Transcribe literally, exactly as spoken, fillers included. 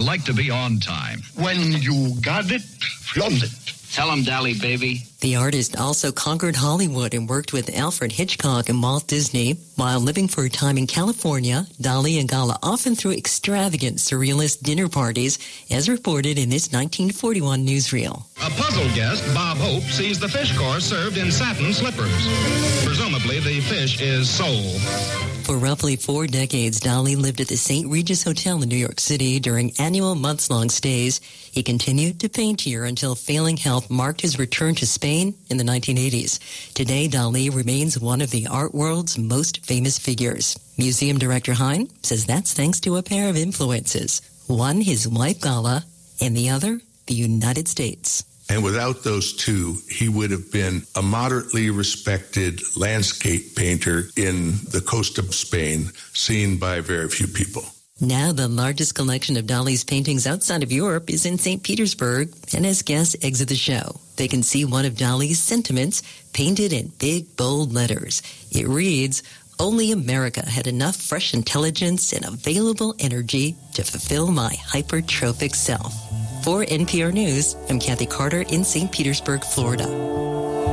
like to be on time. When you got it, flaunt it. Tell him, Dali, baby. The artist also conquered Hollywood and worked with Alfred Hitchcock and Walt Disney. While living for a time in California, Dali and Gala often threw extravagant surrealist dinner parties, as reported in this nineteen forty-one newsreel. A puzzled guest, Bob Hope, sees the fish course served in satin slippers. Presumably, the fish is sole. For roughly four decades, Dali lived at the Saint Regis Hotel in New York City during annual months-long stays. He continued to paint here until failing health marked his return to Spain in the nineteen eighties. Today, Dali remains one of the art world's most famous figures. Museum Director Hein says that's thanks to a pair of influences. One, his wife Gala, and the other, the United States. And without those two, he would have been a moderately respected landscape painter in the coast of Spain, seen by very few people. Now the largest collection of Dali's paintings outside of Europe is in Saint Petersburg, and as guests exit the show, they can see one of Dali's sentiments painted in big, bold letters. It reads, "Only America had enough fresh intelligence and available energy to fulfill my hypertrophic self." For N P R News, I'm Kathy Carter in Saint Petersburg, Florida.